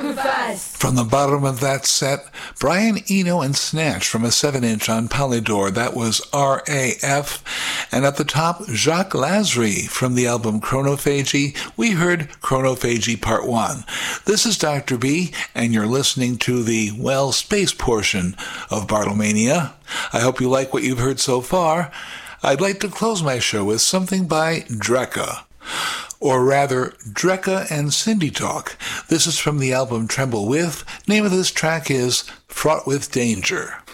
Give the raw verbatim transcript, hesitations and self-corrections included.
Move fast. From the bottom of that set, Brian Eno and Snatch from a seven inch on Polydor. That was R A F. And at the top, Jacques Lazary from the album Chronophagy. We heard Chronophagy Part one. This is Doctor B, and you're listening to the, well, space portion of Bartlemania. I hope you like what you've heard so far. I'd like to close my show with something by Drekka. Or rather, Drekka and Cindy Talk. This is from the album Tremble With. Name of this track is Fraught with Danger.